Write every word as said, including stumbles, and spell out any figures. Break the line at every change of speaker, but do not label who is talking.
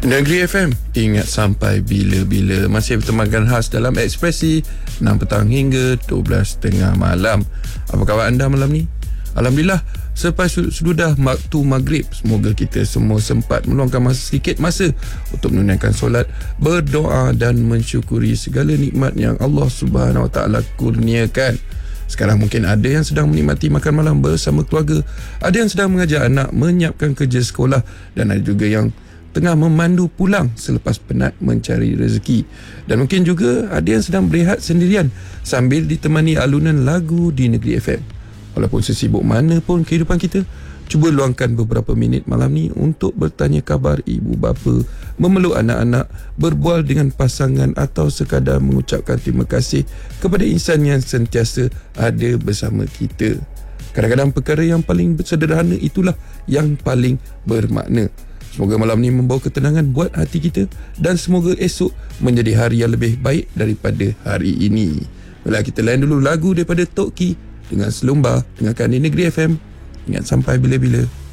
Negeri F M, ingat sampai bila-bila. Masih bertemankan khas dalam Ekspresi enam petang hingga dua belas tengah malam. Apa khabar anda malam ni? Alhamdulillah, selepas sudah waktu maghrib, semoga kita semua sempat meluangkan masa sedikit masa untuk menunaikan solat, berdoa dan mensyukuri segala nikmat yang Allah Subhanahu Wa Taala kurniakan. Sekarang mungkin ada yang sedang menikmati makan malam bersama keluarga, ada yang sedang mengajar anak menyiapkan kerja sekolah, dan ada juga yang tengah memandu pulang selepas penat mencari rezeki. Dan mungkin juga ada yang sedang berehat sendirian sambil ditemani alunan lagu di Negeri F M. Walaupun sesibuk mana pun kehidupan kita, cuba luangkan beberapa minit malam ni untuk bertanya khabar ibu bapa, memeluk anak-anak, berbual dengan pasangan, atau sekadar mengucapkan terima kasih kepada insan yang sentiasa ada bersama kita. Kadang-kadang perkara yang paling sederhana itulah yang paling bermakna. Semoga malam ni membawa ketenangan buat hati kita, dan semoga esok menjadi hari yang lebih baik daripada hari ini. Baiklah, kita layan dulu lagu daripada Tok Ki dengan Selumba. Dengarkan di Negeri F M. Ingat sampai bila-bila.